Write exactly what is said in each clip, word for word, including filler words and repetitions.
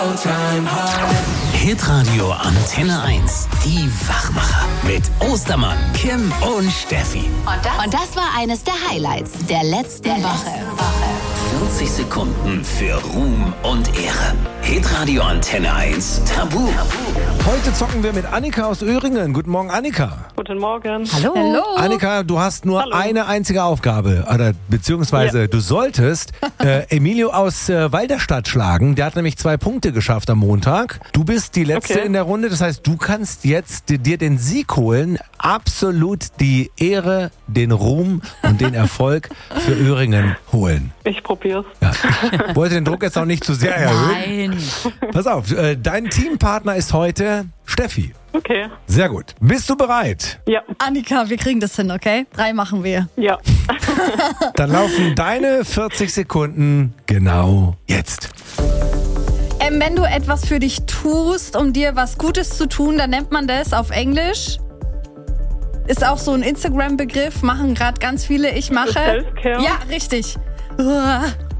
Showtime High. Hitradio Antenne eins. Die Wachmacher. Mit Ostermann, Kim und Steffi. Und das, und das war eines der Highlights der letzten der Woche. Woche. vierzig Sekunden für Ruhm und Ehre. Hitradio Antenne eins. Tabu. Heute zocken wir mit Annika aus Öhringen. Guten Morgen, Annika. Guten Morgen. Hallo. Hallo. Annika, du hast nur Hallo. eine einzige Aufgabe, oder beziehungsweise Ja. du solltest äh, Emilio aus äh, Walderstadt schlagen. Der hat nämlich zwei Punkte geschafft am Montag. Du bist die Letzte Okay. in der Runde, das heißt, du kannst jetzt d- dir den Sieg holen. Absolut die Ehre, den Ruhm und den Erfolg für Öhringen holen. Ich probier's. Ja. Ich wollte den Druck jetzt auch nicht zu sehr erhöhen. Nein. Pass auf, äh, dein Teampartner ist heute Steffi. Okay. Sehr gut. Bist du bereit? Ja. Annika, wir kriegen das hin, okay? Drei machen wir. Ja. Dann laufen deine vierzig Sekunden genau jetzt. Ähm, wenn du etwas für dich tust, um dir was Gutes zu tun, dann nennt man das auf Englisch. Ist auch so ein Instagram-Begriff, machen gerade ganz viele. Ich mache. Self-Care? Ja, richtig. Uah.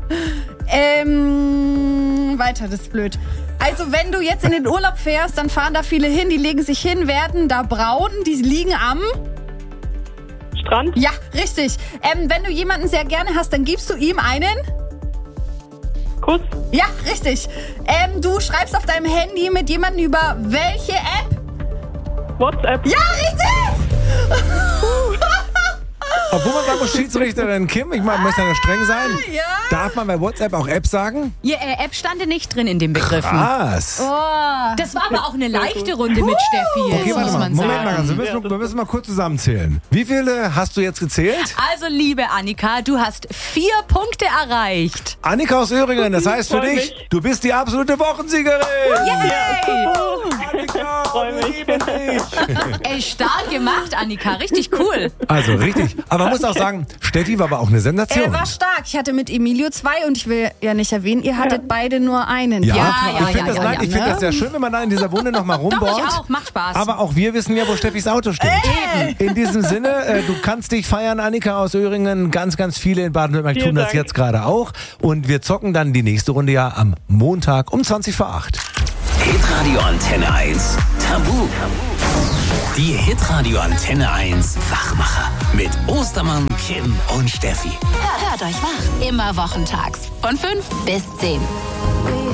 Ähm, weiter, das ist blöd. Also wenn du jetzt in den Urlaub fährst, dann fahren da viele hin, die legen sich hin, werden da braun, die liegen am... Strand? Ja, richtig. Ähm, wenn du jemanden sehr gerne hast, dann gibst du ihm einen... Kuss? Ja, richtig. Ähm, du schreibst auf deinem Handy mit jemandem über welche App? WhatsApp? Ja, richtig! Obwohl man sagen muss, Schiedsrichterin Kim, ich meine, möchte ja streng sein. Ja. Darf man bei WhatsApp auch App sagen? Ja, äh, App stand nicht drin in den Begriffen. Was? Oh. Das war aber auch eine leichte Runde mit Steffi, jetzt Okay, warte muss mal. man Moment sagen. mal, ganz, wir, müssen, wir müssen mal kurz zusammenzählen. Wie viele hast du jetzt gezählt? Also, liebe Annika, du hast vier Punkte erreicht. Annika aus Öhringen, das heißt für Freu dich, mich. du bist die absolute Wochensiegerin. Yay! Annika, Freu wir mich. lieben dich. Ey, stark gemacht, Annika. Richtig cool. Also richtig. Aber man muss auch sagen, Steffi war aber auch eine Sensation. Er war stark. Ich hatte mit Emilio zwei und ich will ja nicht erwähnen, ihr hattet beide nur einen. Ja, Ja, ja, ich finde ja, das, ja, nein, ja, ich find ne? das sehr schön, wenn man da in dieser Wunde nochmal rumbohrt. Ich auch, macht Spaß. Aber auch wir wissen ja, wo Steffis Auto steht. In diesem Sinne, äh, du kannst dich feiern, Annika aus Öhringen. Ganz, ganz viele in Baden-Württemberg Vielen tun das Dank. jetzt gerade auch. Und wir zocken dann die nächste Runde ja am Montag um zwanzig vor acht. Hitradio Antenne eins. Tabu. Die Hitradio Antenne eins Wachmacher. Mit Ostermann, Kim und Steffi. Hört euch wach. Immer wochentags von fünf bis zehn.